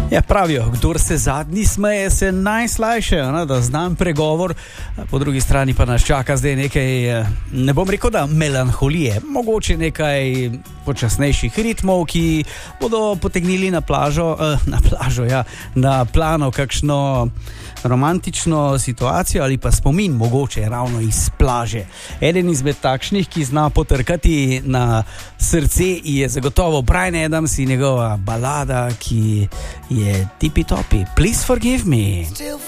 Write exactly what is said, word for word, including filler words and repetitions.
Ja, pravijo, kdor se zadnji smeje, se najslajše, ne, da znam pregovor. Po drugi strani pa nas čaka zdaj nekaj, ne bom rekel, da melanholije, mogoče nekaj počasnejših ritmov, ki bodo potegnili na plažo, eh, na plažo, ja, na plano kakšno romantično situacijo ali pa spomin, mogoče ravno iz plaže. Eden izmed takšnih, ki zna potrkati na srce, je zagotovo Bryan Adams in njegova balada, ki je tipi topi. Please forgive me.